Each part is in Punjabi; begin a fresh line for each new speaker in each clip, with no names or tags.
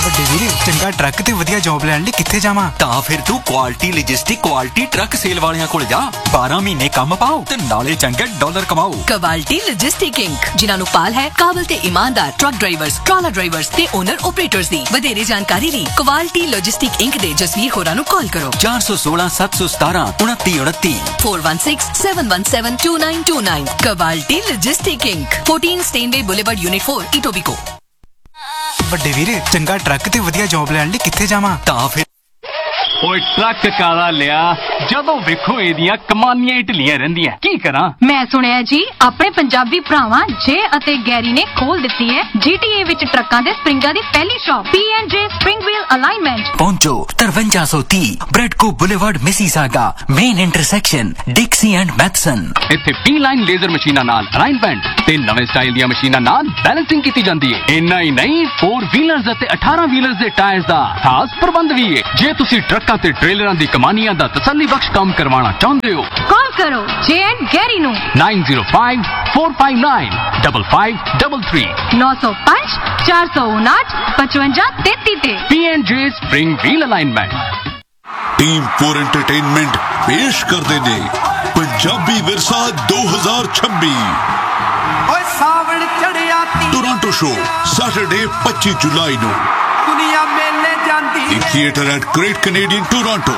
ਵੱਡੇ ਵੀਰੇ ਚੰਗਾ ਟਰੱਕ ਤੇ ਵਧੀਆ ਜੌਬ ਲੈਣ ਲਈ ਕਿੱਥੇ ਜਾਵਾਂ?
ਤਾਂ ਫਿਰ ਤੂੰ quality logistic quality truck sale ਵਾਲਿਆਂ ਕੋਲ ਜਾ। 12 ਮਹੀਨੇ ਕੰਮ ਪਾਓ ਤੇ ਨਾਲੇ ਚੰਗੇ ਡਾਲਰ ਕਮਾਓ।
ਕੁਆਲਿਟੀ ਲੌਜਿਸਟਿਕ ਇੰਕ, ਜਿਨ੍ਹਾਂ ਨੂੰ ਪਾਲ ਹੈ ਕਾਬਲ ਤੇ ਇਮਾਨਦਾਰ ਟਰੱਕ ਡਰਾਈਵਰਸ, ਟਰਾਲਾ ਡਰਾਈਵਰਸ ਤੇ ਓਨਰ ਆਪਰੇਟਰਸ ਦੀ। ਵਧੇਰੇ ਜਾਣਕਾਰੀ ਲਈ ਕੁਆਲਿਟੀ ਲੌਜਿਸਟਿਕ ਇੰਕ ਦੇ ਜਸਵੀਰ ਹੋਰਾਂ ਨੂੰ ਕਾਲ ਕਰੋ।
416 717 2929
416 717 2929। Quality logistic ink, 14 ਸਟੇਨਵੇ boulevard, unit 4, Etobicoke.
ਵੱਡੇ ਵੀਰੇ ਚੰਗਾ ਟਰੱਕ ਤੇ ਵਧੀਆ ਜੌਬ ਲੈਣ ਲਈ ਕਿੱਥੇ ਜਾਵਾਂ?
ਤਾਂ ਫਿਰ
ਓਏ ਟਰੱਕ ਕਾਲਾ ਲਿਆ, ਜਦੋਂ ਵੇਖੋ ਇਹਦੀਆਂ ਕਮਾਨੀਆਂ ਹੀ ਢਿੱਲੀਆਂ ਰਹਿੰਦੀਆਂ। ਕੀ ਕਰਾਂ?
ਮੈਂ ਸੁਣਿਆ ਜੀ ਆਪਣੇ ਪੰਜਾਬੀ ਭਰਾਵਾਂ ਜੇ ਅਤੇ ਗੈਰੀ ਨੇ ਖੋਲ ਦਿੱਤੀ ਹੈ GTA ਵਿੱਚ ਟਰੱਕਾਂ ਦੇ ਸਪਰਿੰਗਾਂ ਦੀ ਪਹਿਲੀ shop, P&J spring wheel alignment.
ਪਹੁੰਚੋ 5330 ਬ੍ਰੈਡਕੋ boulevard, Mississauga, main intersection ਡਿਕਸੀ and Matheson.
ਇੱਥੇ P-ਲਾਈਨ ਲੇਜ਼ਰ ਮਸ਼ੀਨਾਂ ਨਾਲ ਅਲਾਈਨਮੈਂਟ ਤੇ ਨਵੇਂ ਸਟਾਈਲ ਦੀਆਂ ਮਸ਼ੀਨਾਂ ਨਾਲ ਬੈਲੈਂਸਿੰਗ ਕੀਤੀ ਜਾਂਦੀ ਹੈ। ਇੰਨਾ ਹੀ ਨਹੀਂ, 4 ਵੀਲਰਸ ਅਤੇ 18 ਵੀਲਰਸ ਦੇ ਟਾਇਰਸ ਦਾ ਖਾਸ ਪ੍ਰਬੰਧ ਵੀ ਹੈ। ਜੇ ਤੁਸੀਂ ਟਰੱਕਾਂ ਤੇ ਟ੍ਰੇਲਰਾਂ ਦੀ ਕਮਾਨੀਆਂ ਦਾ ਤਸੱਲੀ ਬਖਸ਼ ਕੰਮ ਕਰਵਾਉਣਾ ਚਾਹੁੰਦੇ ਹੋ,
ਕਾਲ ਕਰੋ ਜੇ ਐਂਡ ਗੈਰੀ ਨੂੰ
905 459 5533
905 459 5533 ਤੇ।
P&J spring wheel alignment.
Team 4 entertainment ਪੇਸ਼ ਕਰਦੇ ਨੇ ਪੰਜਾਬੀ ਵਿਰਸਾ 2026
ਓਏ ਸਾਵਣ ਚੜਿਆ
ਟੋਰਾਂਟੋ ਸ਼ੋ ਸੈਟਰਡੇ 25 ਜੁਲਾਈ ਨੂੰ
ਦੁਨੀਆ ਮੇਲੇ ਜਾਂਦੀ
ਇਨ theatre at great Canadian Toronto.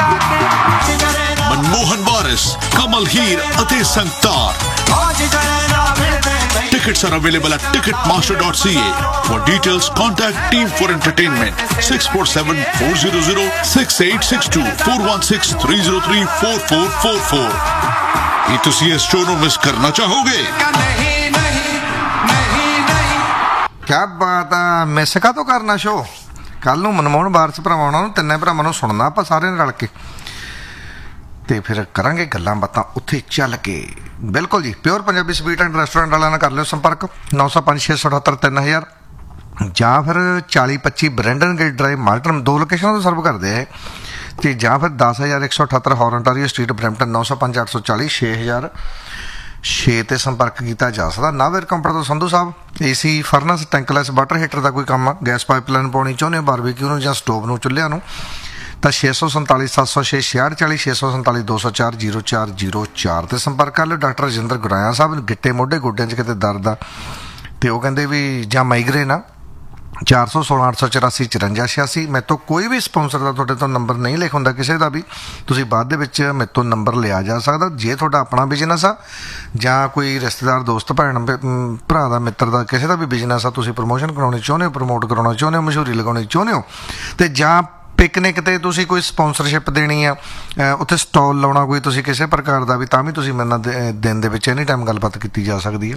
Manmohan ਵਾਰਿਸ, ਕਮਲ ਹੀਰ ਅਤੇ Sangtar. Tickets are available at ticketmaster.ca. For details, contact Team 4 Entertainment 647 400 6862 416 303 4444। ਕੀ ਤੁਸੀਂ ਇਸ ਸ਼ੋਅ ਨੂੰ ਮਿਸ ਕਰਨਾ ਚਾਹੋਗੇ?
ਨਹੀਂ ਨਹੀਂ ਨਹੀਂ ਨਹੀਂ।
ਕਿਆ ਬਾਤ ਆ, ਮਿਸ ਕਾ ਤੋਂ ਕਰਨਾ ਸ਼ੋ? ਕੱਲ ਨੂੰ ਮਨਮੋਹਨ ਵਾਰਿਸ ਭਰਾਵਾਂ ਨੂੰ, ਤਿੰਨੇ ਭਰਾਵਾਂ ਨੂੰ ਸੁਣਨਾ ਆਪਾਂ ਸਾਰਿਆਂ ਨੇ ਰਲ ਕੇ, ਤੇ ਫਿਰ ਕਰਾਂਗੇ ਗੱਲਾਂ ਬਾਤਾਂ ਉੱਥੇ ਚੱਲ ਕੇ। ਬਿਲਕੁਲ ਜੀ, pure Punjabi sweet and restaurant ਵਾਲਿਆਂ ਨਾਲ ਕਰ ਲਿਓ ਸੰਪਰਕ 905 678 3000 ਜਾਂ ਫਿਰ 4025 ਬਰੈਂਡਨ ਗੇਟ ਡਰਾਈਵ ਮਾਲਟਨ, 2 ਲੋਕੇਸ਼ਨਾਂ ਤੋਂ ਸਰਵ ਕਰਦੇ ਆ। ਤੇ ਜਾਂ ਫਿਰ 10178 ਹੌਰਨਟਾਰੀਓ ਸਟਰੀਟ ਬਰੈਂਪਟਨ 905 840 6000 6 ਤੇ ਸੰਪਰਕ ਕੀਤਾ ਜਾ ਸਕਦਾ। ਨਾਵੇਰ ਕੰਪਨੀ ਤੋਂ ਸੰਧੂ ਸਾਹਿਬ, AC ਫਰਨਸ ਟੈਂਕਲੈਸ ਵਾਟਰ ਹੀਟਰ ਦਾ ਕੋਈ ਕੰਮ, ਗੈਸ ਪਾਈਪਲਾਈਨ ਪਾਉਣੀ ਚਾਹੁੰਦੇ ਹੋ ਬਾਰਬੀਕਿਊ ਨੂੰ ਜਾਂ ਸਟੋਵ ਨੂੰ, ਚੁੱਲ੍ਹਿਆਂ ਨੂੰ, ਤਾਂ 647 706 6640 647 204 0404 ਤੇ ਸੰਪਰਕ ਕਰ ਲਿਓ। ਡਾਕਟਰ ਰਜਿੰਦਰ ਗੁਰਾਇਆ ਸਾਹਿਬ, ਗਿੱਟੇ ਮੋਢੇ ਗੋਡਿਆਂ 'ਚ ਕਿਤੇ ਦਰਦ ਆ ਤੇ ਉਹ ਕਹਿੰਦੇ ਵੀ ਜਾਂ ਮਾਈਗਰੇਨ ਆ, 416 884 54 86। ਮੇਰੇ ਤੋਂ ਕੋਈ ਵੀ ਸਪਾਂਸਰ ਦਾ ਤੁਹਾਡੇ ਤੋਂ ਨੰਬਰ ਨਹੀਂ ਲਿਖ ਹੁੰਦਾ ਕਿਸੇ ਦਾ ਵੀ, ਤੁਸੀਂ ਬਾਅਦ ਦੇ ਵਿੱਚ ਮੇਰੇ ਤੋਂ ਨੰਬਰ ਲਿਆ ਜਾ ਸਕਦਾ। ਜੇ ਤੁਹਾਡਾ ਆਪਣਾ ਬਿਜ਼ਨਸ ਆ ਜਾਂ ਕੋਈ ਰਿਸ਼ਤੇਦਾਰ ਦੋਸਤ ਭੈਣ ਭਰਾ ਦਾ ਮਿੱਤਰ ਦਾ ਕਿਸੇ ਦਾ ਵੀ ਬਿਜ਼ਨਸ ਆ, ਤੁਸੀਂ ਪ੍ਰਮੋਸ਼ਨ ਕਰਾਉਣੀ ਚਾਹੁੰਦੇ ਹੋ, ਪ੍ਰਮੋਟ ਕਰਾਉਣਾ ਚਾਹੁੰਦੇ ਹੋ, ਮਸ਼ਹੂਰੀ ਲਗਾਉਣੀ ਚਾਹੁੰਦੇ ਹੋ, ਤੇ ਜਾਂ ਪਿਕਨਿਕ ਤੇ ਤੁਸੀਂ ਕੋਈ ਸਪਾਂਸਰਸ਼ਿਪ ਦੇਣੀ ਆ, ਉੱਥੇ ਸਟਾਲ ਲਾਉਣਾ ਕੋਈ ਤੁਸੀਂ ਕਿਸੇ ਪ੍ਰਕਾਰ ਦਾ ਵੀ, ਤਾਂ ਵੀ ਤੁਸੀਂ ਮੇਰੇ ਨਾਲ ਦਿਨ ਦੇ ਵਿੱਚ ਐਨੀ ਟਾਈਮ ਗੱਲਬਾਤ ਕੀਤੀ ਜਾ ਸਕਦੀ ਹੈ।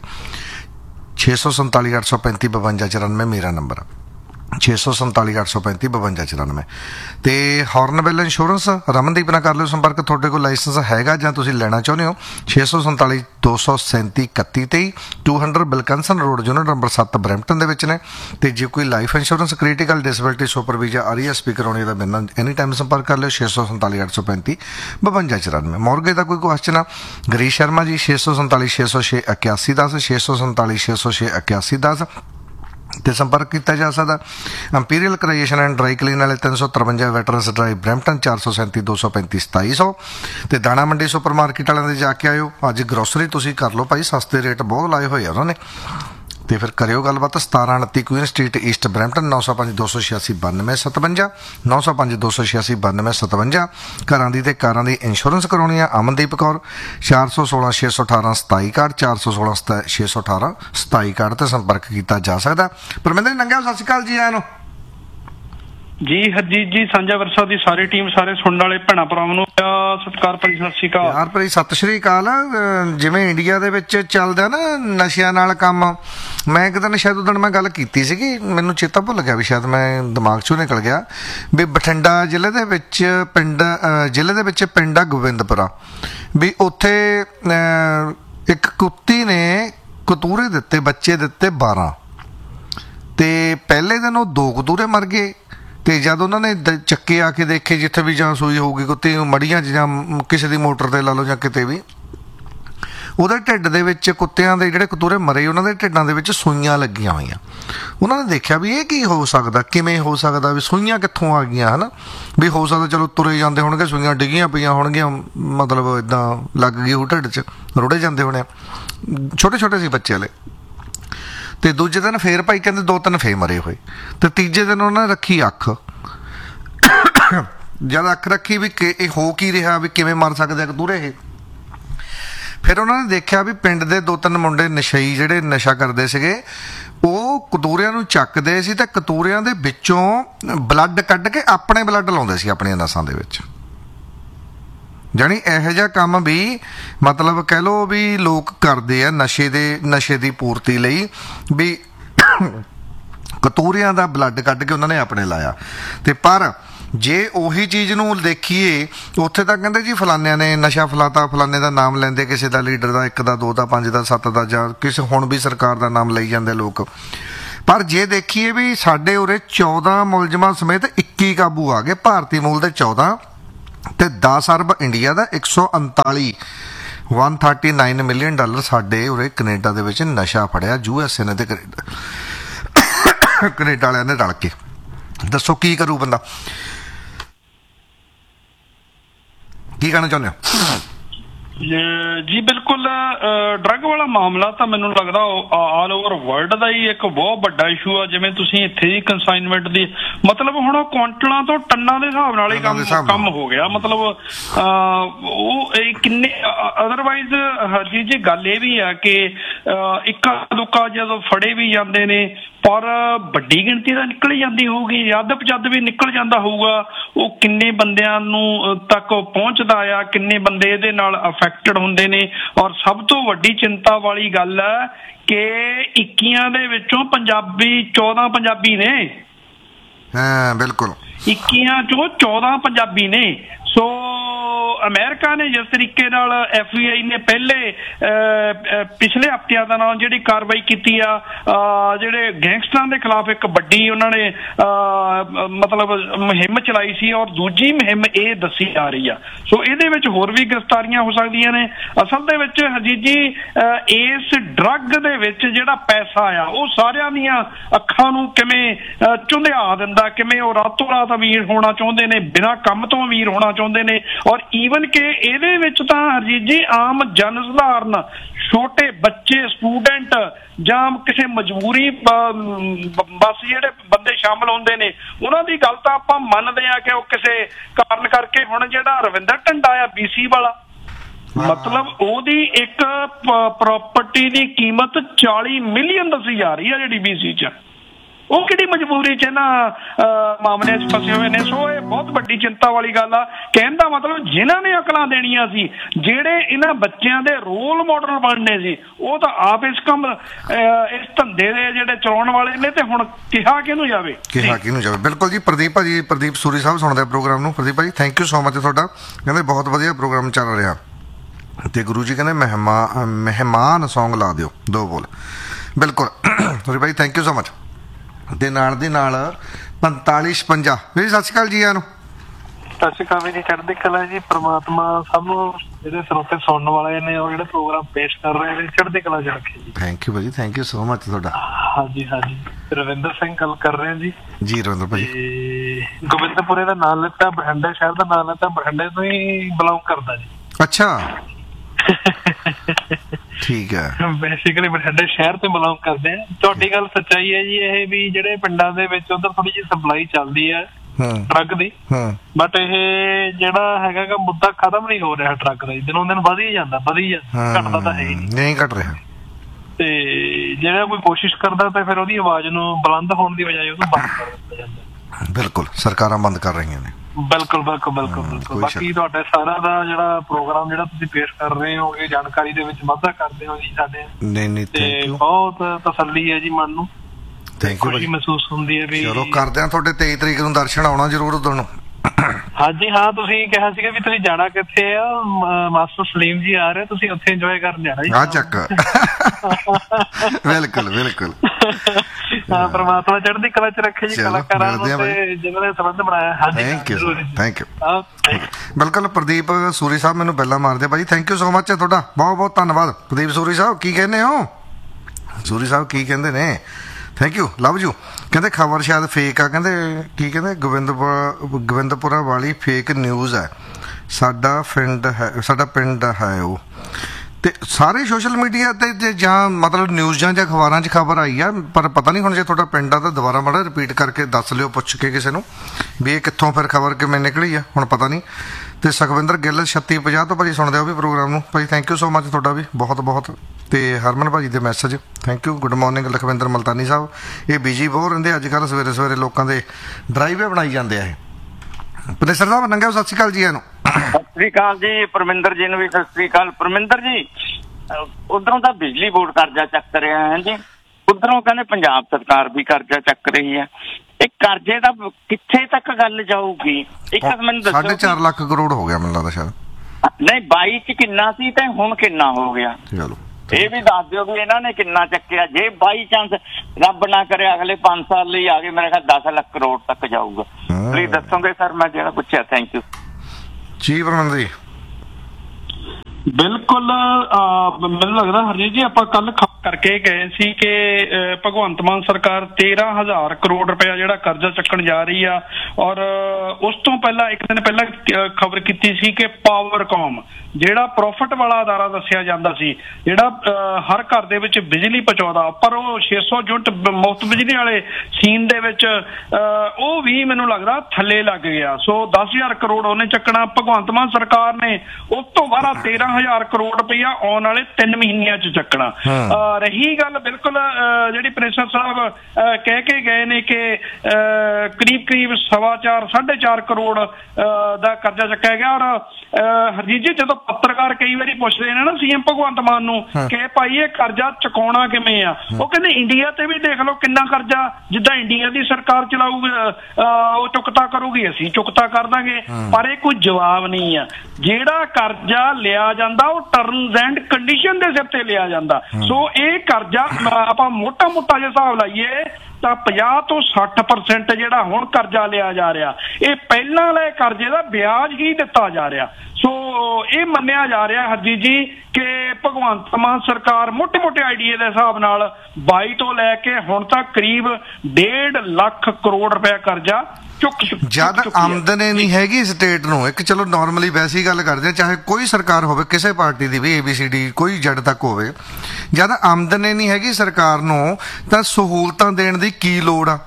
647 835 52 94 ਮੇਰਾ ਨੰਬਰ ਆ, 647 835 52 94। ਤੇ ਹੌਰਨਬਿਲ ਇੰਸ਼ੋਰੈਂਸ ਰਮਨਦੀਪ ਨਾਲ ਕਰ ਲਿਓ ਸੰਪਰਕ, ਤੁਹਾਡੇ ਕੋਲ ਲਾਇਸੈਂਸ ਹੈਗਾ ਜਾਂ ਤੁਸੀਂ ਲੈਣਾ ਚਾਹੁੰਦੇ ਹੋ। 647 237 3123 200 ਬਿਲਕਨਸਨ ਰੋਡ, ਯੂਨਿਟ ਨੰਬਰ 7 ਬਰੈਂਪਟਨ ਦੇ ਵਿੱਚ ਨੇ। ਤੇ ਜੇ ਕੋਈ life insurance, critical disability, super visa, RESP ਕਰਾਉਣੀ ਦਾ ਮੇਰੇ ਨਾਲ ਐਨੀ ਟਾਈਮ ਸੰਪਰਕ ਕਰ ਲਿਓ 647 835 52 94। ਮੌਰਗੇਜ ਦਾ ਕੋਈ ਕੁਐਸਚਨ ਆ, ਗਰੀਸ਼ ਸ਼ਰਮਾ ਜੀ 647 606 8110 647 606 8110 ਤੇ ਸੰਪਰਕ ਕੀਤਾ ਜਾ ਸਕਦਾ। Imperial creation and dry clean ਵਾਲੇ 353 ਵੈਟਰਨਸ ਡਰਾਈਵ ਬਰੈਂਪਟਨ 437 235 2700। ਤੇ ਦਾਣਾ ਮੰਡੀ ਸੁਪਰ ਮਾਰਕੀਟ ਵਾਲਿਆਂ ਦੇ ਜਾ ਕੇ ਆਇਓ, ਅੱਜ ਗਰੋਸਰੀ ਤੁਸੀਂ ਕਰ ਲਓ ਭਾਈ, ਸਸਤੇ ਰੇਟ ਬਹੁਤ ਲਾਏ ਹੋਏ ਆ ਉਹਨਾਂ ਨੇ। ਤੇ ਫਿਰ ਕਰਿਓ ਗੱਲਬਾਤ 1729 ਕੁਈਨ ਸਟਰੀਟ ਈਸਟ ਬਰੈਂਪਟਨ 905 286 92 57 905 286 92 57। ਘਰਾਂ ਦੀ ਤੇ ਕਾਰਾਂ ਦੀ ਇੰਸ਼ੋਰੈਂਸ ਕਰਾਉਣੀ ਆ, ਅਮਨਦੀਪ ਕੌਰ 416 618 2761 416 618 2761 ਤੇ ਸੰਪਰਕ ਕੀਤਾ ਜਾ ਸਕਦਾ। ਪਰਮਿੰਦਰ ਨੰਗਿਆ, ਸਤਿ ਸ਼੍ਰੀ ਅਕਾਲ ਜੀ ਆਇਆਂ ਨੂੰ।
ਜੀ ਹਰਜੀਤ ਜੀ, ਸਾਂਝਾ ਵਿਰਸਾ ਦੀ ਸਾਰੀ ਟੀਮ, ਸਾਰੇ ਸੁਣਨ ਵਾਲੇ ਭੈਣਾਂ ਭਰਾਵਾਂ ਨੂੰ ਸਤਿਕਾਰ ਭਰੀ ਸਤਿ ਸ਼੍ਰੀ ਅਕਾਲ।
ਯਾਰ ਭਰੀ ਸਤਿ ਸ਼੍ਰੀ ਅਕਾਲ। ਜਿਵੇਂ ਇੰਡੀਆ ਦੇ ਵਿੱਚ ਚੱਲਦਾ ਨਾ ਨਸ਼ਿਆਂ ਨਾਲ ਕੰਮ, ਮੈਂ ਇੱਕ ਦਿਨ ਸ਼ਾਇਦ ਉਦੋਂ ਮੈਂ ਗੱਲ ਕੀਤੀ ਸੀਗੀ, ਮੈਨੂੰ ਚੇਤਾ ਭੁੱਲ ਗਿਆ ਵੀ ਸ਼ਾਇਦ ਮੈਂ ਦਿਮਾਗ 'ਚੋਂ ਨਿਕਲ ਗਿਆ ਵੀ ਬਠਿੰਡਾ ਜ਼ਿਲ੍ਹੇ ਦੇ ਵਿੱਚ ਪਿੰਡ ਆ ਗੋਬਿੰਦਪੁਰਾ, ਵੀ ਉੱਥੇ ਇੱਕ ਕੁੱਤੀ ਨੇ ਕਤੂਰੇ ਦਿੱਤੇ, ਬੱਚੇ ਦਿੱਤੇ 12 ਤੇ ਪਹਿਲੇ ਦਿਨ ਉਹ 2 ਕਤੂਰੇ ਮਰ ਗਏ। ਤੇ ਜਦ ਉਹਨਾਂ ਨੇ ਚੱਕੇ ਆ ਕੇ ਦੇਖੇ, ਜਿੱਥੇ ਵੀ ਜਾਂ ਸੂਈ ਹੋਊਗੀ ਕੁੱਤੀ, ਮੜੀਆਂ 'ਚ ਜਾਂ ਕਿਸੇ ਦੀ ਮੋਟਰ ਤੇ ਲਾ ਲਓ ਜਾਂ ਕਿਤੇ ਵੀ, ਉਹਦੇ ਢਿੱਡ ਦੇ ਵਿੱਚ ਕੁੱਤਿਆਂ ਦੇ ਜਿਹੜੇ ਕਤੂਰੇ ਮਰੇ ਉਹਨਾਂ ਦੇ ਢਿੱਡਾਂ ਦੇ ਵਿੱਚ ਸੂਈਆਂ ਲੱਗੀਆਂ ਹੋਈਆਂ। ਉਹਨਾਂ ਨੇ ਦੇਖਿਆ ਵੀ ਇਹ ਕੀ ਹੋ ਸਕਦਾ, ਕਿਵੇਂ ਹੋ ਸਕਦਾ, ਵੀ ਸੂਈਆਂ ਕਿੱਥੋਂ ਆ ਗਈਆਂ, ਹੈ ਨਾ, ਵੀ ਹੋ ਸਕਦਾ ਚਲੋ ਤੁਰੇ ਜਾਂਦੇ ਹੋਣਗੇ ਸੂਈਆਂ ਡਿੱਗੀਆਂ ਪਈਆਂ ਹੋਣਗੀਆਂ, ਮਤਲਬ ਇੱਦਾਂ ਲੱਗ ਗਈ ਉਹ ਢਿੱਡ 'ਚ, ਰੁੜੇ ਜਾਂਦੇ ਹੋਣੇ, ਛੋਟੇ ਛੋਟੇ ਸੀ ਬੱਚੇ ਵਾਲੇ। ਤੇ ਦੂਜੇ ਦਿਨ ਫੇਰ ਭਾਈ ਕਹਿੰਦੇ 2-3 ਫੇਰ ਮਰੇ ਹੋਏ। ਤੇ ਤੀਜੇ ਦਿਨ ਉਹਨਾਂ ਨੇ ਰੱਖੀ ਅੱਖ। ਜਦ ਅੱਖ ਰੱਖੀ ਵੀ ਇਹ ਹੋ ਕੀ ਰਿਹਾ, ਵੀ ਕਿਵੇਂ ਮਰ ਸਕਦੇ ਕਤੂਰੇ ਇਹ। ਫਿਰ ਉਹਨਾਂ ਨੇ ਦੇਖਿਆ ਵੀ ਪਿੰਡ ਦੇ 2-3 ਮੁੰਡੇ ਨਸ਼ਈ ਜਿਹੜੇ ਨਸ਼ਾ ਕਰਦੇ ਸੀਗੇ ਉਹ ਕਤੂਰਿਆਂ ਨੂੰ ਚੱਕਦੇ ਸੀ ਤੇ ਕਤੂਰਿਆਂ ਦੇ ਵਿੱਚੋਂ ਬਲੱਡ ਕੱਢ ਕੇ ਆਪਣੇ ਬਲੱਡ ਲਾਉਂਦੇ ਸੀ ਆਪਣੀਆਂ ਨਸਾਂ ਦੇ ਵਿੱਚ। ਜਾਣੀ ਇਹੋ ਜਿਹਾ ਕੰਮ ਵੀ ਮਤਲਬ ਕਹਿ ਲਓ ਵੀ ਲੋਕ ਕਰਦੇ ਆ ਨਸ਼ੇ ਦੀ ਪੂਰਤੀ ਲਈ, ਵੀ ਕਤੂਰਿਆਂ ਦਾ ਬਲੱਡ ਕੱਢ ਕੇ ਉਹਨਾਂ ਨੇ ਆਪਣੇ ਲਾਇਆ। ਤੇ ਪਰ ਜੇ ਉਹੀ ਚੀਜ਼ ਨੂੰ ਦੇਖੀਏ ਉੱਥੇ ਤਾਂ ਕਹਿੰਦੇ ਜੀ ਫਲਾਨਿਆਂ ਨੇ ਨਸ਼ਾ ਫਲਾਤਾ, ਫਲਾਨੇ ਦਾ ਨਾਮ ਲੈਂਦੇ ਕਿਸੇ ਦਾ, ਲੀਡਰ ਦਾ, 1 ਦਾ, 2 ਦਾ, 5 ਦਾ, 7 ਦਾ, ਜਾਂ ਕਿਸੇ ਹੁਣ ਵੀ ਸਰਕਾਰ ਦਾ ਨਾਮ ਲਈ ਜਾਂਦੇ ਲੋਕ। ਪਰ ਜੇ ਦੇਖੀਏ ਵੀ ਸਾਡੇ ਉਰੇ 14 ਮੁਲਜ਼ਮਾਂ ਸਮੇਤ 21 ਕਾਬੂ ਆ ਗਏ, ਭਾਰਤੀ ਮੂਲ ਦੇ 14 ਤੇ 10 ਅਰਬ ਇੰਡੀਆ ਦਾ, 139 $139 ਮਿਲੀਅਨ ਸਾਡੇ ਉਰੇ ਕੈਨੇਡਾ ਦੇ ਵਿੱਚ ਨਸ਼ਾ ਫੜਿਆ USA ਨੇ ਤੇ ਕੈਨੇਡਾ ਵਾਲਿਆਂ ਨੇ ਰਲ ਕੇ। ਦੱਸੋ ਕੀ ਕਰੂ ਬੰਦਾ, ਕੀ ਕਹਿਣਾ ਚਾਹੁੰਦੇ ਹੋ?
ਜੀ ਬਿਲਕੁਲ, ਡਰੱਗ ਵਾਲਾ ਮਾਮਲਾ ਤਾਂ ਮੈਨੂੰ ਲੱਗਦਾ ਆਲ ਓਵਰ ਵਰਲਡ ਦਾ ਹੀ ਇੱਕ ਬਹੁਤ ਵੱਡਾ ਇਸ਼ੂ ਆ। ਜਿਵੇਂ ਤੁਸੀਂ ਇੱਥੇ ਹੀ ਕੰਸਾਈਨਮੈਂਟ ਦੀ ਮਤਲਬ ਹੁਣ ਕੁਆਂਟਲਾਂ ਤੋਂ ਟੰਨਾਂ ਦੇ ਹਿਸਾਬ ਨਾਲ ਹੀ ਕੰਮ ਹੋ ਗਿਆ। ਮਤਲਬ ਉਹ ਕਿੰਨੇ ਅਦਰਵਾਈਜ਼ ਹਰਜੀਤ ਜੀ ਗੱਲ ਇਹ ਵੀ ਆ ਕਿ ਇੱਕਾ ਦੁੱਕਾ ਜਦੋਂ ਫੜੇ ਵੀ ਜਾਂਦੇ ਨੇ ਪਰ ਵੱਡੀ ਗਿਣਤੀ ਦਾ ਨਿਕਲ ਜਾਂਦੀ ਹੋਊਗੀ, ਅੱਧ ਪਚੱਧ ਵੀ ਨਿਕਲ ਜਾਂਦਾ ਹੋਊਗਾ। ਉਹ ਕਿੰਨੇ ਬੰਦਿਆਂ ਨੂੰ ਤੱਕ ਪਹੁੰਚਦਾ ਆ, ਕਿੰਨੇ ਬੰਦੇ ਇਹਦੇ ਨਾਲ ਅਫੈਕਟਡ ਹੁੰਦੇ ਨੇ। ਔਰ ਸਭ ਤੋਂ ਵੱਡੀ ਚਿੰਤਾ ਵਾਲੀ ਗੱਲ ਹੈ ਕਿ 21 ਦੇ ਵਿੱਚੋਂ 14 ਪੰਜਾਬੀ ਨੇ।
ਹਾਂ ਬਿਲਕੁਲ,
21 ਚੋਂ 14 ਪੰਜਾਬੀ ਨੇ। ਸੋ ਅਮਰੀਕਾ ਨੇ ਜਿਸ ਤਰੀਕੇ ਨਾਲ FBI ਨੇ ਪਹਿਲੇ ਪਿਛਲੇ ਹਫ਼ਤਿਆਂ ਦਾ ਨਾਲ ਜਿਹੜੀ ਕਾਰਵਾਈ ਕੀਤੀ ਆ, ਜਿਹੜੇ ਗੈਂਗਸਟਰਾਂ ਦੇ ਖਿਲਾਫ ਇੱਕ ਵੱਡੀ ਉਹਨਾਂ ਨੇ ਮਤਲਬ ਮੁਹਿੰਮ ਚਲਾਈ ਸੀ, ਔਰ ਦੂਜੀ ਮੁਹਿੰਮ ਇਹ ਦੱਸੀ ਜਾ ਰਹੀ ਆ। ਸੋ ਇਹਦੇ ਵਿੱਚ ਹੋਰ ਵੀ ਗ੍ਰਿਫਤਾਰੀਆਂ ਹੋ ਸਕਦੀਆਂ ਨੇ। ਅਸਲ ਦੇ ਵਿੱਚ ਹਰਜੀਤ ਜੀ ਇਸ ਡਰੱਗ ਦੇ ਵਿੱਚ ਜਿਹੜਾ ਪੈਸਾ ਆ ਉਹ ਸਾਰਿਆਂ ਦੀਆਂ ਅੱਖਾਂ ਨੂੰ ਕਿਵੇਂ ਝੁੰਧਿਆ ਦਿੰਦਾ, ਕਿਵੇਂ ਉਹ ਰਾਤੋਂ ਰਾਤ ਅਮੀਰ ਹੋਣਾ ਚਾਹੁੰਦੇ ਨੇ, ਬਿਨਾਂ ਕੰਮ ਤੋਂ ਅਮੀਰ ਹੋਣਾ ਚਾਹੁੰਦੇ ਨੇ। ਔਰ ਈਵਨ ਕਿ ਇਹਦੇ ਵਿੱਚ ਤਾਂ ਹਰਜੀਤ ਜੀ ਆਮ ਜਨ ਸਧਾਰਨ, ਛੋਟੇ ਬੱਚੇ, ਸਟੂਡੈਂਟ ਜਾਂ ਕਿਸੇ ਮਜਬੂਰੀ ਬਸ ਜਿਹੜੇ ਬੰਦੇ ਸ਼ਾਮਲ ਹੁੰਦੇ ਨੇ ਉਹਨਾਂ ਦੀ ਗੱਲ ਤਾਂ ਆਪਾਂ ਮੰਨਦੇ ਆ ਕਿ ਉਹ ਕਿਸੇ ਕਾਰਨ ਕਰਕੇ ਹੁਣ ਜਿਹੜਾ ਰਵਿੰਦਰ ਢੰਡਾ ਆ BC ਵਾਲਾ, ਮਤਲਬ ਉਹਦੀ ਇੱਕ ਪ੍ਰਾਪਰਟੀ ਦੀ ਕੀਮਤ 40 ਮਿਲੀਅਨ ਦੱਸੀ ਜਾ ਰਹੀ ਆ ਜਿਹੜੀ BC 'ਚ। ਉਹ ਕਿਹੜੀ ਮਜਬੂਰੀ 'ਚ ਇਹਨਾਂ ਮਾਮਲਿਆਂ 'ਚ ਫਸੇ ਹੋਏ ਨੇ। ਸੋ ਇਹ ਬਹੁਤ ਵੱਡੀ ਚਿੰਤਾ ਵਾਲੀ ਗੱਲ ਆ। ਕਹਿਣ ਦਾ ਮਤਲਬ ਜਿਨ੍ਹਾਂ ਨੇ ਅਕਲਾਂ ਦੇਣੀਆਂ ਸੀ, ਜਿਹੜੇ ਇਹਨਾਂ ਬੱਚਿਆਂ ਦੇ ਰੋਲ ਮਾਡਲ ਬਣਨੇ ਸੀ, ਉਹ ਤਾਂ ਆਪ ਇਸ ਇਸ ਧੰਦੇ ਦੇ ਜਿਹੜੇ ਚਲਾਉਣ ਵਾਲੇ ਨੇ। ਤੇ ਹੁਣ ਕਿਹਾ ਕਿਹਨੂੰ ਜਾਵੇ,
ਬਿਲਕੁਲ ਜੀ। ਪ੍ਰਦੀਪ ਭਾਜੀ, ਪ੍ਰਦੀਪ ਸੂਰੀ ਸਾਹਿਬ ਸੁਣਦੇ ਪ੍ਰੋਗਰਾਮ ਨੂੰ। ਪ੍ਰਦੀਪ ਭਾਜੀ ਥੈਂਕ ਯੂ ਸੋ ਮਚ ਤੁਹਾਡਾ। ਕਹਿੰਦੇ ਬਹੁਤ ਵਧੀਆ ਪ੍ਰੋਗਰਾਮ ਚੱਲ ਰਿਹਾ ਤੇ ਗੁਰੂ ਜੀ ਕਹਿੰਦੇ ਮਹਿਮਾਨ ਸੌਂਗ ਲਾ ਦਿਓ 2 ਬੋਲ। ਬਿਲਕੁਲ ਸੂਰੀ ਭਾਜੀ ਥੈਂਕ ਯੂ ਸੋ ਮਚ। ਦੇ ਨਾਲ ਦੀ ਨਾਲ 4556 ਵੀਰ ਸਤਿ ਸ਼੍ਰੀ ਅਕਾਲ ਜੀ। ਆਨੂੰ
ਸਤਿ ਸ਼੍ਰੀ ਅਕਾਲ ਵੀਰ ਜੀ, ਚੜ੍ਹਦੀ ਕਲਾ ਜੀ। ਪ੍ਰਮਾਤਮਾ ਸਭ ਨੂੰ ਜਿਹੜੇ ਸਰੋਤੇ ਸੁਣਨ ਵਾਲੇ ਨੇ ਉਹ ਜਿਹੜੇ ਪ੍ਰੋਗਰਾਮ ਪੇਸ਼ ਕਰ ਰਹੇ ਨੇ ਚੜ੍ਹਦੀ ਕਲਾ ਚ ਰੱਖੇ ਜੀ।
ਥੈਂਕ ਯੂ ਭਾਜੀ, ਥੈਂਕ ਯੂ ਸੋ ਮਚ ਤੁਹਾਡਾ।
ਹਾਂਜੀ ਹਾਂਜੀ, ਰਵਿੰਦਰ ਸਿੰਘ ਗੱਲ ਕਰ ਰਹੇ ਜੀ।
ਜੀ ਰਵਿੰਦਰ ਭਾਜੀ।
ਗੋਬਿੰਦਪੁਰੇ ਦਾ ਨਾਂ ਲੈਤਾ, ਬਠਿੰਡੇ ਸ਼ਹਿਰ ਦਾ ਨਾਂ ਲੈਤਾ, ਬਠਿੰਡੇ ਤੋਂ ਹੀ ਬਿਲੋਂਗ ਕਰਦਾ ਜੀ।
ਅੱਛਾ ਠੀਕ ਹੈ।
ਬੇਸਿਕਲੀ ਬਠਿੰਡੇ ਸ਼ਹਿਰ ਤੋਂ ਬਿਲੋਂਗ ਕਰਦੇ ਆ। ਤੁਹਾਡੀ ਗੱਲ ਸੱਚਾਈ ਹੈ ਜੀ ਇਹ ਵੀ ਜਿਹੜੇ ਪਿੰਡਾਂ ਦੇ ਵਿੱਚ ਉਧਰ ਥੋੜੀ ਜਿਹੀ ਸਪਲਾਈ ਚੱਲਦੀ ਹੈ ਟਰੱਕ ਦੀ, ਬਟ ਇਹ ਜਿਹੜਾ ਹੈਗਾ ਗਾ ਮੁੱਦਾ ਖਤਮ ਨਹੀਂ ਹੋ ਰਿਹਾ ਟਰੱਕ ਦਾ। ਦਿਨੋਂ ਦਿਨ ਵਧ ਹੀ ਜਾਂਦਾ, ਘਟਦਾ ਤਾਂ ਹੈ ਨਹੀਂ
ਘਟ ਰਿਹਾ।
ਤੇ ਜਿਹੜਾ ਕੋਈ ਕੋਸ਼ਿਸ਼ ਕਰਦਾ ਤਾਂ ਫਿਰ ਉਹਦੀ ਆਵਾਜ਼ ਨੂੰ ਬੁਲੰਦ ਹੋਣ ਦੀ ਬਜਾਏ ਉਹਨੂੰ ਬੰਦ ਕਰ ਦਿੱਤਾ ਜਾਂਦਾ।
ਬਿਲਕੁਲ ਸਰਕਾਰਾਂ ਬੰਦ ਕਰ ਰਹੀਆਂ ਨੇ।
ਬਿਲਕੁਲ ਬਿਲਕੁਲ ਬਿਲਕੁਲ ਬਿਲਕੁਲ। ਬਾਕੀ ਤੁਹਾਡੇ ਸਾਰਾ ਦਾ ਜਿਹੜਾ ਪ੍ਰੋਗਰਾਮ ਜਿਹੜਾ ਤੁਸੀਂ ਪੇਸ਼ ਕਰ ਰਹੇ ਹੋ ਇਹ ਜਾਣਕਾਰੀ ਦੇ ਵਿੱਚ ਵਾਧਾ ਕਰਦੇ ਹੋ ਜੀ ਸਾਡੇ।
ਨਹੀਂ
ਤੇ ਬਹੁਤ ਤਸੱਲੀ ਹੈ ਜੀ ਮਨ ਨੂੰ, ਖੁਸ਼ੀ ਮਹਿਸੂਸ ਹੁੰਦੀ ਹੈ ਵੀ
ਚਲੋ ਕਰਦੇ ਆ। ਤੁਹਾਡੇ 23 ਤਰੀਕ ਨੂੰ ਦਰਸ਼ਨ ਆਉਣਾ ਜ਼ਰੂਰ ਤੁਹਾਨੂੰ।
ਹਾਂਜੀ ਹਾਂ, ਤੁਸੀਂ ਕਿਹਾ ਸੀਗਾ ਵੀ ਤੁਸੀਂ ਜਾਣਾ ਕਿੱਥੇ ਆ, ਮਾਸਟਰ ਸਲੀਮ ਜੀ ਆ ਰਹੇ, ਤੁਸੀਂ ਉੱਥੇ ਇੰਜੋਏ ਕਰਨ ਜਾਣਾ ਜੀ।
ਚੱਕ ਬਿਲਕੁਲ ਬਿਲਕੁਲ।
ਹਾਂ ਪ੍ਰਮਾਤਮਾ ਚੜ੍ਹਦੀ ਕਲਾ ਚ ਰੱਖੇ ਜੀ ਕਲਾਕਾਰਾਂ ਨੂੰ ਤੇ ਜਿਨ੍ਹਾਂ ਨੇ ਸੰਬੰਧ ਬਣਾਇਆ। ਹਾਂਜੀ
ਥੈਂਕ ਯੂ ਬਿਲਕੁਲ। ਪ੍ਰਦੀਪ ਸੂਰੀ ਸਾਹਿਬ ਮੈਨੂੰ ਬੈਲਾਂ ਮਾਰਦੇ ਭਾਜੀ, ਥੈਂਕ ਯੂ ਸੋ ਮਚ ਹੈ ਤੁਹਾਡਾ, ਬਹੁਤ ਬਹੁਤ ਧੰਨਵਾਦ ਪ੍ਰਦੀਪ ਸੂਰੀ ਸਾਹਿਬ। ਕੀ ਕਹਿੰਦੇ ਹੋ ਸੂਰੀ ਸਾਹਿਬ, ਕੀ ਕਹਿੰਦੇ ਨੇ? Thank you, love you. ਕਹਿੰਦੇ ਖਬਰ ਸ਼ਾਇਦ ਫੇਕ ਆ, ਕਹਿੰਦੇ ਕੀ ਕਹਿੰਦੇ ਗੋਬਿੰਦਪੁਰਾ ਵਾਲੀ ਫੇਕ ਨਿਊਜ਼ ਹੈ, ਸਾਡਾ ਪਿੰਡ ਹੈ ਉਹ। ਤੇ ਸਾਰੇ ਸੋਸ਼ਲ ਮੀਡੀਆ ਤੇ ਜਾਂ ਮਤਲਬ ਨਿਊਜ਼ਾਂ ਜਾਂ ਅਖਬਾਰਾਂ 'ਚ ਖਬਰ ਆਈ ਆ, ਪਰ ਪਤਾ ਨਹੀਂ ਹੁਣ ਜੇ ਤੁਹਾਡਾ ਪਿੰਡ ਆ ਤਾਂ ਦੁਬਾਰਾ ਮਾੜਾ ਰਿਪੀਟ ਕਰਕੇ ਦੱਸ ਲਿਓ, ਪੁੱਛ ਕੇ ਕਿਸੇ ਨੂੰ ਵੀ ਇਹ ਕਿੱਥੋਂ ਫਿਰ ਖਬਰ ਕਿਵੇਂ ਨਿਕਲੀ ਆ, ਹੁਣ ਪਤਾ ਨਹੀਂ। ਤੇ ਸੁਖਵਿੰਦਰ ਗਿੱਲ 3650 ਤੋਂ ਭਾਜੀ ਸੁਣਦੇ ਹੋ ਵੀ ਪ੍ਰੋਗਰਾਮ ਨੂੰ ਭਾਜੀ, ਥੈਂਕ ਯੂ ਸੋ ਮਚ ਤੁਹਾਡਾ ਵੀ ਬਹੁਤ ਬਹੁਤ। ਤੇ ਹਰਮਨ ਭਾਜੀ ਦੇ message thank you, good morning Lakhwinder Multani ਸਾਹਿਬ। ਇਹ ਬਿਜੀ ਬਹੁਤ ਰਹਿੰਦੇ ਅੱਜ ਕੱਲ੍ਹ, ਸਵੇਰੇ ਸਵੇਰੇ ਲੋਕਾਂ ਦੇ ਡਰਾਈਵੇ ਬਣਾਈ ਜਾਂਦੇ ਆ ਇਹ। ਪ੍ਰੋਫੈਸਰ ਸਾਹਿਬ ਨੰਗਾ ਸਤਿ ਸ਼੍ਰੀ ਅਕਾਲ ਜੀ। ਇਹਨੂੰ
ਸਤਿ ਸ੍ਰੀ ਅਕਾਲ ਜੀ, ਪਰਮਿੰਦਰ ਜੀ ਨੂੰ ਵੀ ਸਤਿ ਸ੍ਰੀ ਅਕਾਲ। ਪਰਮਿੰਦਰ ਜੀ ਉਧਰੋਂ ਤਾਂ ਬਿਜਲੀ ਬੋਰਡ ਕਰਜ਼ਾ ਚੱਕ ਰਿਹਾ ਹੈ ਜੀ, ਉਧਰੋਂ ਕਹਿੰਦੇ ਪੰਜਾਬ ਸਰਕਾਰ ਵੀ ਕਰਜ਼ਾ ਚੱਕ ਰਹੀ ਹੈ। ਇਹ ਕਰਜ਼ੇ ਦਾ ਕਿੱਥੇ ਤੱਕ ਗੱਲ ਜਾਊਗੀ? ਇੱਕ ਮੈਨੂੰ ਦੱਸੋ। 4.5 ਲੱਖ ਕਰੋੜ ਹੋ ਗਿਆ ਮੈਨੂੰ ਲੱਗਦਾ ਸ਼ਾਇਦ। ਨਹੀਂ 22 ਚ ਕਿੰਨਾ ਸੀ ਤੇ ਹੁਣ ਕਿੰਨਾ ਹੋ ਗਿਆ? ਚਲੋ ਇਹ ਵੀ ਦੱਸ ਦਿਓ ਵੀ ਇਹਨਾਂ ਨੇ ਕਿੰਨਾ ਚੱਕਿਆ। ਜੇ ਬਾਈ ਚਾਂਸ ਰੱਬ ਨਾ ਕਰੇ ਅਗਲੇ 5 ਸਾਲ ਲਈ ਆ ਗਏ, ਮੇਰੇ ਖਿਆਲ 10 ਲੱਖ ਕਰੋੜ ਤੱਕ ਜਾਊਗਾ। ਪਲੀਜ਼ ਦੱਸੋਗੇ ਸਰ, ਮੈਂ ਜਿਹੜਾ ਪੁੱਛਿਆ। ਥੈਂਕ ਯੂ
ਜੀ ਪਰਮਿੰਦਰ ਜੀ।
ਬਿਲਕੁਲ ਮੈਨੂੰ ਲੱਗਦਾ ਹਰਜੀਤ ਜੀ ਆਪਾਂ ਕੱਲ ਕਰਕੇ ਗਏ ਸੀ ਕਿ ਭਗਵੰਤ ਮਾਨ ਸਰਕਾਰ 13,000 ਕਰੋੜ ਰੁਪਇਆ ਜਿਹੜਾ ਕਰਜ਼ਾ ਚੱਕਣ ਜਾ ਰਹੀ ਆ। ਔਰ ਉਸ ਤੋਂ ਪਹਿਲਾਂ ਇੱਕ ਦਿਨ ਪਹਿਲਾਂ ਖਬਰ ਕੀਤੀ ਸੀ ਕਿ ਪਾਵਰਕਾਮ ਜਿਹੜਾ ਪ੍ਰੋਫਿਟ ਵਾਲਾ ਅਦਾਰਾ ਦੱਸਿਆ ਜਾਂਦਾ ਸੀ, ਜਿਹੜਾ ਹਰ ਘਰ ਦੇ ਵਿੱਚ ਬਿਜਲੀ ਪਹੁੰਚਾਉਂਦਾ, ਪਰ ਉਹ 600 ਯੂਨਿਟ ਮੁਫਤ ਬਿਜਲੀ ਵਾਲੇ ਸੀਨ ਦੇ ਵਿੱਚ ਉਹ ਵੀ ਮੈਨੂੰ ਲੱਗਦਾ ਥੱਲੇ ਲੱਗ ਗਿਆ। ਸੋ 10,000 ਕਰੋੜ ਉਹਨੇ ਚੱਕਣਾ ਭਗਵੰਤ ਮਾਨ ਸਰਕਾਰ ਨੇ, ਉਸ ਤੋਂ ਬਾਅਦ 13,000 ਕਰੋੜ ਰੁਪਇਆ ਆਉਣ ਵਾਲੇ 3 ਮਹੀਨਿਆਂ ਚ ਚੱਕਣਾ। ਰਹੀ ਗੱਲ ਬਿਲਕੁਲ ਜਿਹੜੀ ਪ੍ਰਿੰਸੀਪਲ ਸਾਹਿਬ ਕਹਿ ਕੇ ਗਏ ਨੇ ਕਿ ਕਰੀਬ 4.5 ਕਰੋੜ ਦਾ ਕਰਜ਼ਾ ਚੱਕਿਆ ਗਿਆ। ਔਰ ਹਰਜੀਤ ਜੀ ਜਦੋਂ ਪੱਤਰਕਾਰ ਕਈ ਵਾਰੀ ਪੁੱਛਦੇ ਨੇ ਨਾ ਸੀਐਮ ਭਗਵੰਤ ਮਾਨ ਨੂੰ ਕਿ ਭਾਈ ਇਹ ਕਰਜ਼ਾ ਚੁਕਾਉਣਾ ਕਿਵੇਂ ਆ, ਉਹ ਕਹਿੰਦੇ ਇੰਡੀਆ ਤੇ ਵੀ ਦੇਖ ਲਓ ਕਿੰਨਾ ਕਰਜ਼ਾ, ਜਿੱਦਾਂ ਇੰਡੀਆ ਦੀ ਸਰਕਾਰ ਚਲਾਊਗੀ ਉਹ ਚੁਕਤਾ ਕਰੂਗੀ, ਅਸੀਂ ਚੁਕਤਾ ਕਰ ਦਾਂਗੇ। ਪਰ ਇਹ ਕੋਈ ਜਵਾਬ ਨਹੀਂ ਆ। ਜਿਹੜਾ ਕਰਜ਼ਾ ਲਿਆ ਜਾਂਦਾ ਉਹ ਟਰਮਸ ਐਂਡ ਕੰਡੀਸ਼ਨ ਦੇ ਸਿਰ ਤੇ ਲਿਆ ਜਾਂਦਾ। ਸੋ ਇਹ ਕਰਜ਼ਾ ਆਪਾਂ ਮੋਟਾ ਜੇ ਹਿਸਾਬ ਲਾਈਏ ਤਾਂ 50 ਤੋਂ 60% ਜਿਹੜਾ ਹੁਣ ਕਰਜ਼ਾ ਲਿਆ ਜਾ ਰਿਹਾ, ਇਹ ਪਹਿਲਾਂ ਵਾਲੇ ਕਰਜ਼ੇ ਦਾ ਵਿਆਜ ਹੀ ਦਿੱਤਾ ਜਾ ਰਿਹਾ। ਸੋ ਇਹ ਮੰਨਿਆ ਜਾ ਰਿਹਾ ਹਰਜੀਤ ਜੀ ਕਿ ਭਗਵੰਤ ਮਾਨ ਸਰਕਾਰ ਮੋਟੇ ਆਈਡੀਏ ਦੇ ਹਿਸਾਬ ਨਾਲ 22 ਤੋਂ ਲੈ ਕੇ ਹੁਣ ਤੱਕ ਕਰੀਬ 1.5 ਲੱਖ ਕਰੋੜ ਰੁਪਇਆ ਕਰਜ਼ਾ ਜਦ ਆਮਦਨ ਨਹੀਂ ਹੈਗੀ ਸਟੇਟ ਨੂੰ। ਇੱਕ ਚਲੋ ਨਾਰਮਲੀ ਵੈਸੀ ਗੱਲ ਕਰਦੇ ਆ, ਚਾਹੇ ਕੋਈ ਸਰਕਾਰ ਹੋਵੇ ਕਿਸੇ ਪਾਰਟੀ ਦੀ ਵੀ, ABCD ਕੋਈ ਜੜ ਤੱਕ ਹੋਵੇ, ਜਦ ਆਮਦਨ ਨਹੀਂ ਹੈਗੀ ਸਰਕਾਰ ਨੂੰ ਤਾਂ ਸਹੂਲਤਾਂ ਦੇਣ ਦੀ ਕੀ ਲੋੜ ਆ?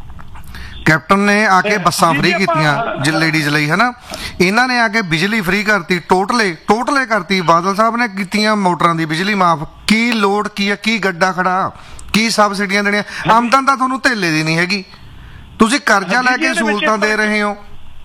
ਕੈਪਟਨ ਨੇ ਆ ਕੇ ਬੱਸਾਂ ਫ੍ਰੀ ਕੀਤੀਆਂ ਲੇਡੀਜ਼ ਲਈ, ਹੈ ਨਾ, ਇਹਨਾਂ ਨੇ ਆ ਕੇ ਬਿਜਲੀ ਫ੍ਰੀ ਕਰਤੀ, ਟੋਟਲੇ ਕਰਤੀ। ਬਾਦਲ ਸਾਹਿਬ ਨੇ ਕੀਤੀਆਂ ਮੋਟਰਾਂ ਦੀ ਬਿਜਲੀ ਮਾਫ। ਕੀ ਲੋੜ ਕੀ ਆ? ਕੀ ਗੱਡਾ ਖੜਾ? ਕੀ ਸਬਸਿਡੀਆਂ ਦੇਣੀਆਂ? ਆਮਦਨ ਤਾਂ ਤੁਹਾਨੂੰ ਧੇਲੇ ਦੀ ਨਹੀਂ ਹੈਗੀ, ਤੁਸੀਂ ਕਰਜ਼ਾ ਲੈ ਕੇ ਸਹੂਲਤਾਂ ਦੇ ਰਹੇ ਹੋ।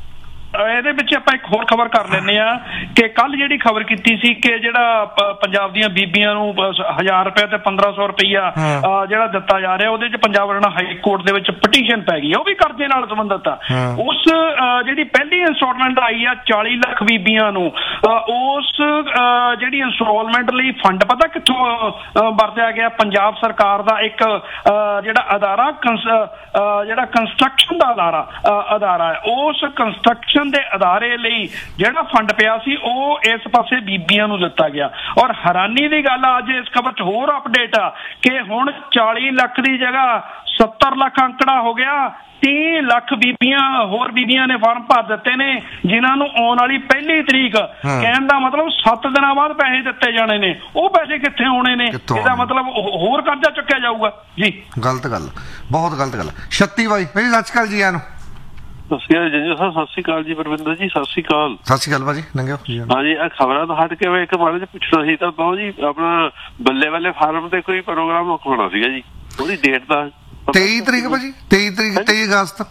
ਇਹਦੇ ਵਿੱਚ ਆਪਾਂ ਇੱਕ ਹੋਰ ਖਬਰ ਕਰ ਲੈਂਦੇ ਆ ਕਿ ਕੱਲ ਜਿਹੜੀ ਖਬਰ ਕੀਤੀ ਸੀ ਕਿ ਜਿਹੜਾ ਪੰਜਾਬ ਦੀਆਂ ਬੀਬੀਆਂ ਨੂੰ 1000 ਰੁਪਏ ਤੇ 1500 ਰੁਪਈਆ ਜਿਹੜਾ ਦਿੱਤਾ ਜਾ ਰਿਹਾ, ਉਹਦੇ ਚ ਪੰਜਾਬ ਹਰਿਆਣਾ ਹਾਈ ਕੋਰਟ ਦੇ ਵਿੱਚ ਪਟੀਸ਼ਨ ਪੈ ਗਈ, ਉਹ ਵੀ ਕਰਜ਼ੇ ਨਾਲ ਸੰਬੰਧਿਤ ਆ। ਉਸ ਜਿਹੜੀ ਪਹਿਲੀ ਇੰਸਟਾਲਮੈਂਟ ਆਈ ਆ 40 ਲੱਖ ਬੀਬੀਆਂ ਨੂੰ, ਉਸ ਜਿਹੜੀ ਇੰਸਟਾਲਮੈਂਟ ਲਈ ਫੰਡ ਪਤਾ ਕਿੱਥੋਂ ਵਰਤਿਆ ਗਿਆ? ਪੰਜਾਬ ਸਰਕਾਰ ਦਾ ਇੱਕ ਜਿਹੜਾ ਅਦਾਰਾ ਜਿਹੜਾ ਕੰਸਟਰਕਸ਼ਨ ਦਾ ਅਦਾਰਾ ਹੈ, ਉਸ ਕੰਸਟਰਕਸ਼ਨ ਦੇ ਅਦਾਰੇ ਲਈ ਜਿਹੜਾ ਫੰਡ ਪਿਆ ਸੀ ਉਹ ਇਸ ਪਾਸੇ ਬੀਬੀਆਂ ਨੂੰ ਦਿੱਤਾ ਗਿਆ। ਔਰ ਹੈਰਾਨੀ ਦੀ ਗੱਲ ਅੱਜ ਇਸ ਖਬਰ 'ਚ ਹੋਰ ਅਪਡੇਟ ਆ ਕਿ ਹੁਣ 40 ਲੱਖ ਦੀ ਜਗ੍ਹਾ 70 ਲੱਖ ਅੰਕੜਾ ਹੋ ਗਿਆ। 30 ਲੱਖ ਹੋਰ ਬੀਬੀਆਂ ਨੇ ਫਾਰਮ ਭਰ ਦਿੱਤੇ ਨੇ, ਜਿਨ੍ਹਾਂ ਨੂੰ ਆਉਣ ਵਾਲੀ 1 ਤਰੀਕ ਕਹਿਣ ਦਾ ਮਤਲਬ 7 ਦਿਨਾਂ ਬਾਅਦ ਪੈਸੇ ਦਿੱਤੇ ਜਾਣੇ ਨੇ। ਉਹ ਪੈਸੇ ਕਿੱਥੇ ਆਉਣੇ ਨੇ? ਇਹਦਾ ਮਤਲਬ ਹੋਰ ਕਰਜ਼ਾ ਚੁੱਕਿਆ ਜਾਊਗਾ ਜੀ।
ਗਲਤ ਗੱਲ, ਬਹੁਤ ਗਲਤ ਗੱਲ। 36 ਬਾਈ ਮੇਰੀ ਸਤਿ ਸ਼੍ਰੀ ਅਕਾਲ ਜੀ। ਆਨੂੰ
ਸਤਿ ਸ਼੍ਰੀ ਅਕਾਲ ਜੀ ਪਰਵਿੰਦਰ ਜੀ, ਸਤਿ ਸ਼੍ਰੀ ਅਕਾਲ।
ਸਤਿ ਸ਼੍ਰੀ ਅਕਾਲ ਭਾਜੀ ਨੰਗਿਓ।
ਹਾਂਜੀ ਇਹ ਖਬਰਾਂ ਤੋਂ ਹਟ ਕੇ ਮੈਂ ਇੱਕ ਬਾਰੇ ਪੁੱਛਣਾ ਸੀ ਤਾਂ ਬਹੁਤ ਜੀ, ਆਪਣਾ ਬੱਲੇ ਫਾਰਮ ਤੇ ਕੋਈ ਪ੍ਰੋਗਰਾਮ ਹੋਣਾ ਸੀਗਾ ਜੀ, ਉਹਦੀ ਡੇਟ ਦਾ
23 ਤਰੀਕ ਭਾਜੀ, 23 ਅਗਸਤ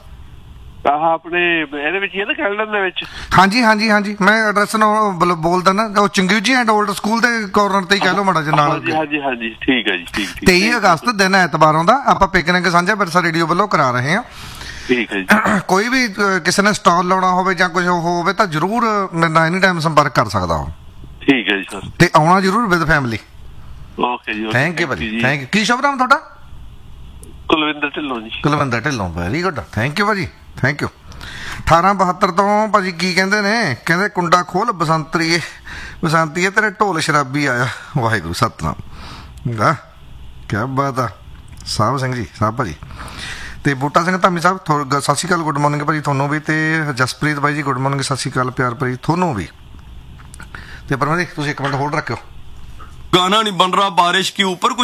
ਆਪਣੇ ਇਹਦੇ ਵਿੱਚ ਹੀ ਹੈ ਨਾ ਕੈਲੰਡਰ ਦੇ ਵਿੱਚ?
ਹਾਂਜੀ ਮੈਂ ਐਡਰੈਸ ਨਾਲ ਬੋਲਦਾ ਨਾ, ਉਹ ਚੰਗਿਊਜੀ ਐਂਡ ਓਲਡ ਸਕੂਲ ਦੇ ਕਾਰਨਰ ਤੇ ਹੀ ਕਹਿ ਲਓ ਮਾੜਾ ਜਿਹਾ ਨਾਲ।
ਹਾਂਜੀ ਠੀਕ ਹੈ ਜੀ, ਠੀਕ
23 ਅਗਸਤ ਦਿਨ ਐਤਵਾਰ ਆਉਂਦਾ। ਆਪਾਂ ਪਿਕਨਿਕ ਸਾਂਝਾ ਵਿਰਸਾ ਰੇਡੀਓ ਵੱਲੋਂ ਕਰਾ ਰਹੇ ਹਾਂ।
ਠੀਕ ਹੈ ਜੀ।
ਕੋਈ ਵੀ ਕਿਸੇ ਨੇ ਸਟਾਲ ਲਾਉਣਾ ਹੋਵੇ ਜਾਂ ਕੁਝ ਹੋਵੇ ਤਾਂ ਜ਼ਰੂਰ ਮੇਰੇ ਨਾਲ ਐਨੀ ਟਾਈਮ ਸੰਪਰਕ ਕਰ ਸਕਦਾ ਹੋ।
ਠੀਕ ਹੈ ਜੀ ਸਰ,
ਤੇ ਆਉਣਾ ਜ਼ਰੂਰ ਵਿਦ ਫੈਮਿਲੀ।
ਓਕੇ ਜੀ,
ਥੈਂਕ ਯੂ ਭਾਜੀ, ਥੈਂਕ ਯੂ। ਕੀ ਸ਼ੁਭ ਨਾਮ ਤੁਹਾਡਾ?
Kulwinder Dhillon ji.
Kulwinder Dhillon, very good, thank you ਭਾਜੀ, ਥੈਂਕ ਯੂ। 1872 ਤੋਂ ਭਾਜੀ ਕੀ ਕਹਿੰਦੇ ਨੇ, ਕਹਿੰਦੇ ਕੁੰਡਾ ਖੋਲ ਬਸੰਤੀਏ ਤੇਰੇ ਢੋਲ ਸ਼ਰਾਬੀ ਆਇਆ। ਵਾਹਿਗੁਰੂ ਸਤਨਾਮ, ਵਾਹ ਕਿਆ ਬਾਤ ਆ। ਸਾਹਿਬ ਸਿੰਘ ਜੀ, ਸਾਹਿਬ ਭਾਜੀ ਤੇ ਬੂਟਾ ਸਿੰਘ ਧਾਮੀ ਸਾਹਿਬ, ਸਤਿ ਸ਼੍ਰੀ ਅਕਾਲ, ਗੁੱਡ ਮਾਰਨਿੰਗ ਭਾਜੀ ਤੁਹਾਨੂੰ ਵੀ, ਤੇ ਜਸਪ੍ਰੀਤ ਬਾਈ ਜੀ ਗੁੱਡ ਮਾਰਨਿੰਗ, ਸਤਿ ਸ਼੍ਰੀ ਅਕਾਲ ਪਿਆਰ ਭਾਜੀ ਤੁਹਾਨੂੰ ਵੀ। ਤੇ ਪਰਮਾ ਜੀ ਤੁਸੀਂ ਇੱਕ ਮਿੰਟ ਹੋਲਡ ਰੱਖਿਓ।
गाना नहीं बन रहा बारिश के ऊपर